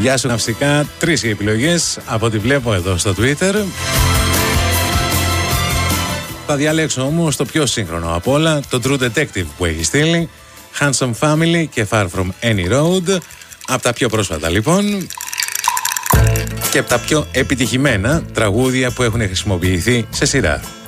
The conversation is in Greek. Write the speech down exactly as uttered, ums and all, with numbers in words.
Γεια σου, ναυστικά. Τρεις οι επιλογές από ό,τι βλέπω εδώ στο Twitter. Θα διαλέξω όμως το πιο σύγχρονο από όλα, το True Detective που έχει στείλει. Handsome Family και Far From Any Road. Από τα πιο πρόσφατα λοιπόν. Και από τα πιο επιτυχημένα τραγούδια που έχουν χρησιμοποιηθεί σε σειρά.